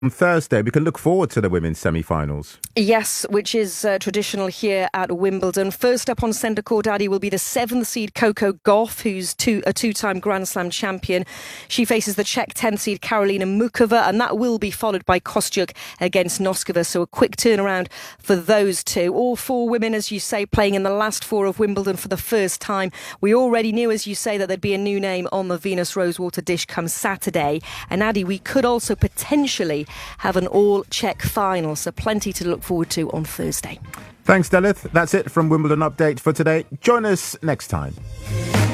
On Thursday, we can look forward to the women's semi-finals. Yes, which is traditional here at Wimbledon. First up on centre court, Addy, will be the 7th seed Coco Gauff, who's a two-time Grand Slam champion. She faces the Czech 10th seed Karolina Muchova, and that will be followed by Kostyuk against Noskova. So a quick turnaround for those two. All four women, as you say, playing in the last four of Wimbledon for the first time. We already knew, as you say, that there'd be a new name on the Venus Rosewater dish come Saturday. And Addy, we could also potentially have an all-Czech final, so plenty to look forward to on Thursday. Thanks, Delith. That's it from Wimbledon Update for today. Join us next time.